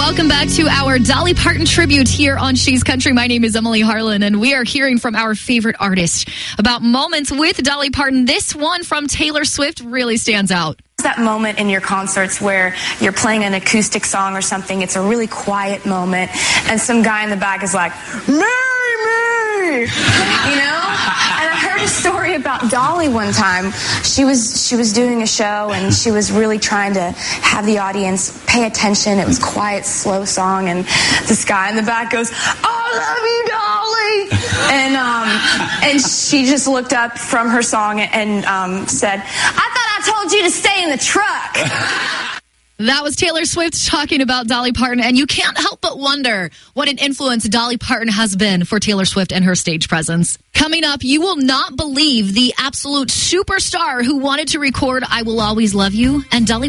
Welcome back to our Dolly Parton tribute here on She's Country. My name is Emily Harlan, and we are hearing from our favorite artist about moments with Dolly Parton. This one from Taylor Swift really stands out. That moment in your concerts where you're playing an acoustic song or something, it's a really quiet moment, and some guy in the back is like, "Marry me!" You know? And I heard a story about Dolly one time. She was doing a show, and she was really trying to have the audience pay attention. It was a quiet, slow song, and this guy in the back goes, "I love you, Dolly!" And she just looked up from her song and said, "I told you to stay in the truck." That was Taylor Swift talking about Dolly Parton, and you can't help but wonder what an influence Dolly Parton has been for Taylor Swift and her stage presence. Coming up, you will not believe the absolute superstar who wanted to record I Will Always Love You, and Dolly